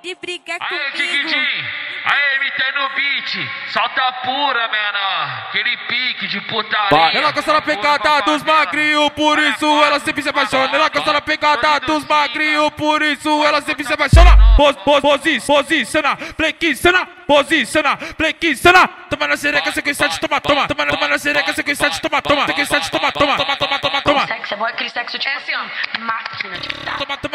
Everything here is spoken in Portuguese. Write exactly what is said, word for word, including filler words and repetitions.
de brigar Aê, comigo. Tiquitim! Aê, M T no beat! Solta pura, menor! Aquele pique de putaria! Ela gosta da pegada dos magrinhos, por isso ela sempre se apaixona. Ela gosta da pegada dos magrinhos, por isso ela sempre se apaixona. Pos, pos, posi, posiciona, flexiona, posiciona, flexiona. Toma na xereca, sequência de toma, toma. Toma, toma na xereca, sequência de toma, toma.